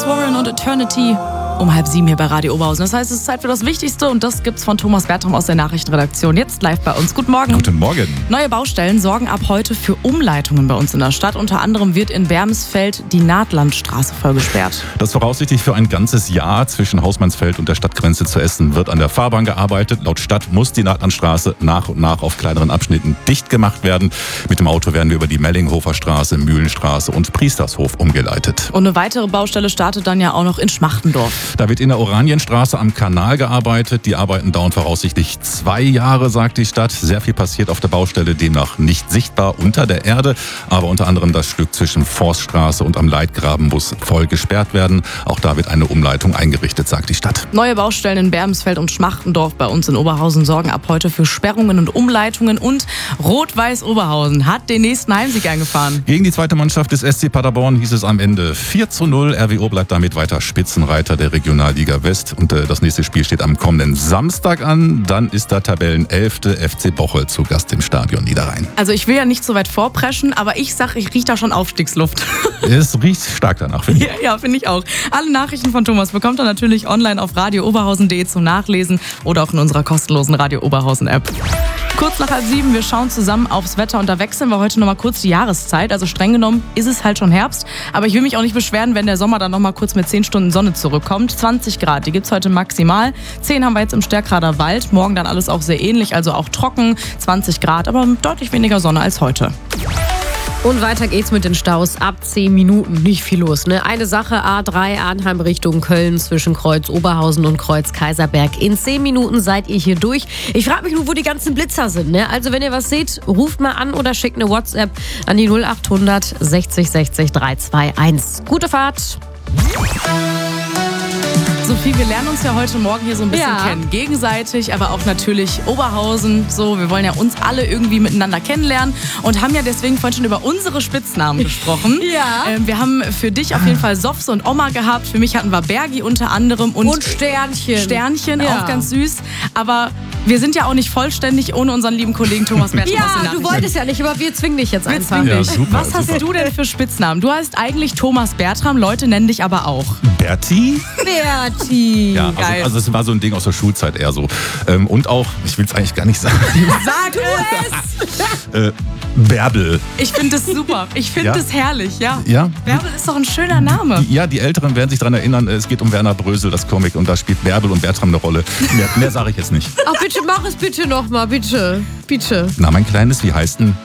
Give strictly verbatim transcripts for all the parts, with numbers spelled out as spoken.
Warren und Eternity. Um halb sieben hier bei Radio Oberhausen. Das heißt, es ist Zeit für das Wichtigste und das gibt's von Thomas Bertram aus der Nachrichtenredaktion. Jetzt live bei uns. Guten Morgen. Guten Morgen. Neue Baustellen sorgen ab heute für Umleitungen bei uns in der Stadt. Unter anderem wird in Wermsfeld die Nahtlandstraße voll gesperrt. Das voraussichtlich für ein ganzes Jahr zwischen Hausmannsfeld und der Stadtgrenze zu Essen wird an der Fahrbahn gearbeitet. Laut Stadt muss die Nahtlandstraße nach und nach auf kleineren Abschnitten dicht gemacht werden. Mit dem Auto werden wir über die Mellinghofer Straße, Mühlenstraße und Priestershof umgeleitet. Und eine weitere Baustelle startet dann ja auch noch in Schmachtendorf. Da wird in der Oranienstraße am Kanal gearbeitet. Die Arbeiten dauern voraussichtlich zwei Jahre, sagt die Stadt. Sehr viel passiert auf der Baustelle, demnach nicht sichtbar unter der Erde. Aber unter anderem das Stück zwischen Forststraße und am Leitgraben muss voll gesperrt werden. Auch da wird eine Umleitung eingerichtet, sagt die Stadt. Neue Baustellen in Wermsfeld und Schmachtendorf bei uns in Oberhausen sorgen ab heute für Sperrungen und Umleitungen. Und Rot-Weiß Oberhausen hat den nächsten Heimsieg eingefahren. Gegen die zweite Mannschaft des S C Paderborn hieß es am Ende vier zu null. R W O bleibt damit weiter Spitzenreiter der Regionalliga West. Und äh, das nächste Spiel steht am kommenden Samstag an. Dann ist der Tabellenelfte F C Bocholt zu Gast im Stadion Niederrhein. Also ich will ja nicht so weit vorpreschen, aber ich sag, ich rieche da schon Aufstiegsluft. Es riecht stark danach, finde ich. Ja, ja finde ich auch. Alle Nachrichten von Thomas bekommt ihr natürlich online auf radio oberhausen punkt de zum Nachlesen oder auch in unserer kostenlosen Radio Oberhausen App. Kurz nach halb sieben, wir schauen zusammen aufs Wetter und da wechseln wir heute nochmal kurz die Jahreszeit. Also streng genommen ist es halt schon Herbst, aber ich will mich auch nicht beschweren, wenn der Sommer dann nochmal kurz mit zehn Stunden Sonne zurückkommt. zwanzig Grad, die gibt's heute maximal. zehn haben wir jetzt im Stärkrader Wald, morgen dann alles auch sehr ähnlich, also auch trocken, zwanzig Grad, aber deutlich weniger Sonne als heute. Und weiter geht's mit den Staus. Ab zehn Minuten nicht viel los. Ne? Eine Sache, A drei Arnheim Richtung Köln zwischen Kreuz Oberhausen und Kreuz Kaiserberg. In zehn Minuten seid ihr hier durch. Ich frage mich nur, wo die ganzen Blitzer sind. Ne? Also wenn ihr was seht, ruft mal an oder schickt eine WhatsApp an die null acht hundert sechzig sechzig dreihunderteinundzwanzig. Gute Fahrt! Sophie, wir lernen uns ja heute Morgen hier so ein bisschen Ja. kennen. Gegenseitig, aber auch natürlich Oberhausen. So, wir wollen ja uns alle irgendwie miteinander kennenlernen und haben ja deswegen vorhin schon über unsere Spitznamen gesprochen. Ja. Ähm, wir haben für dich auf jeden Fall Sofse und Oma gehabt. Für mich hatten wir Bergi unter anderem und, Und Sternchen. Sternchen, Ja. auch ganz süß. Aber wir sind ja auch nicht vollständig ohne unseren lieben Kollegen Thomas Bertram aus den Ja, du Nachrichten. wolltest ja nicht, aber wir zwingen dich jetzt Wir einfach. zwingen Ja, dich. super, Was hast super. du denn für Spitznamen? Du heißt eigentlich Thomas Bertram, Leute nennen dich aber auch. Berti? Berti. Ja, also, Geil. also das war so ein Ding aus der Schulzeit eher so. Ähm, und auch, ich will es eigentlich gar nicht sagen, Sag es! äh, Bärbel. Ich finde das super. Ich finde Ja? das herrlich, ja. Ja? Bärbel ist doch ein schöner Name. Die, ja, die Älteren werden sich daran erinnern, es geht um Werner Brösel, das Comic, und da spielt Bärbel und Bertram eine Rolle. Mehr, mehr sage ich jetzt nicht. Ach, bitte mach es bitte nochmal, bitte. Bitte. Na, mein Kleines, wie heißt denn?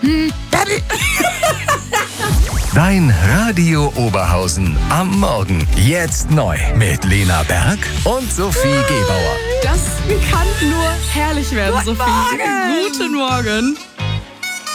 Dein Radio Oberhausen am Morgen. Jetzt neu mit Lena Berg und Sophie Gebauer. Das kann nur herrlich werden, Sophie. Guten Morgen.